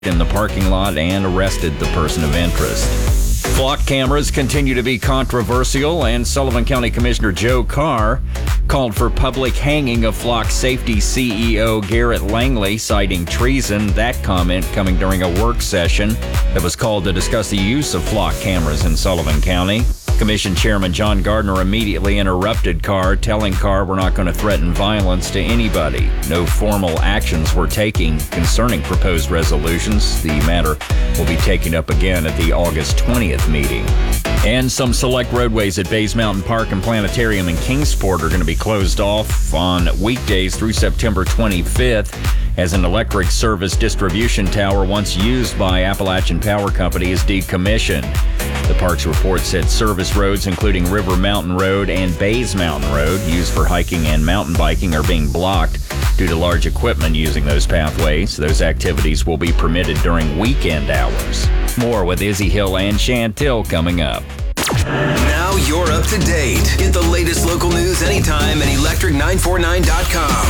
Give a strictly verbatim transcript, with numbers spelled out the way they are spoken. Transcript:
in the parking lot and arrested the person of interest. Flock cameras continue to be controversial, and Sullivan County Commissioner Joe Carr called for public hanging of Flock Safety C E O Garrett Langley, citing treason. That comment coming during a work session that was called to discuss the use of Flock cameras in Sullivan County. Commission Chairman John Gardner immediately interrupted Carr, telling Carr we're not going to threaten violence to anybody. No formal actions we're taking concerning proposed resolutions. The matter will be taken up again at the August twentieth meeting. And some select roadways at Bays Mountain Park and Planetarium in Kingsport are going to be closed off on weekdays through September twenty-fifth, as an electric service distribution tower once used by Appalachian Power Company is decommissioned. The park's report said service roads, including River Mountain Road and Bays Mountain Road, used for hiking and mountain biking, are being blocked due to large equipment using those pathways. Those activities will be permitted during weekend hours. More with Izzy Hill and Chantil coming up. Now you're up to date. Get the latest local news anytime at electric nine forty-nine dot com.